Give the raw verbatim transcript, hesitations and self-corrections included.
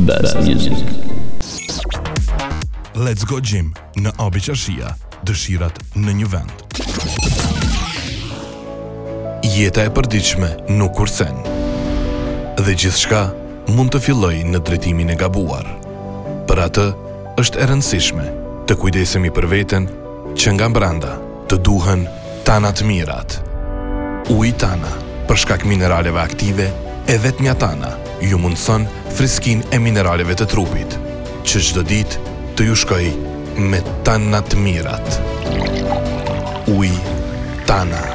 Best music. Let's Go Gym në Abi Qashia, dëshirat në një vend. Jeta e përditshme nuk kursen. Dhe gjithçka mund të fillojë në drejtimin e gabuar. Për atë është e rëndësishme të kujdesemi për veten që nga brenda të duhen Tana të mirat. Uji Tana, për shkak mineraleve aktive, e vetmja Tana ju mundson friskinë e mineraleve të trupit, që çdo ditë të ju shkojë me Tana të mirat. Uji Tana.